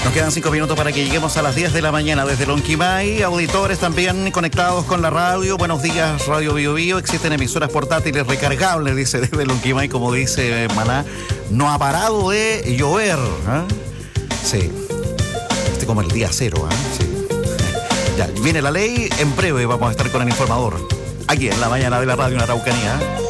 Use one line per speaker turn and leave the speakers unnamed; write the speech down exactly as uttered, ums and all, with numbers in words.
Nos quedan cinco minutos para que lleguemos a las diez de la mañana desde Lonquimay. Auditores también conectados con la radio. Buenos días, Radio Bio Bio. Existen emisoras portátiles recargables, dice desde Lonquimay, como dice Maná. No ha parado de llover. ¿eh? Sí. Este como el día cero. ¿eh? Sí. Ya, viene la ley. En breve vamos a estar con el informador. Aquí en la mañana de la radio en Araucanía.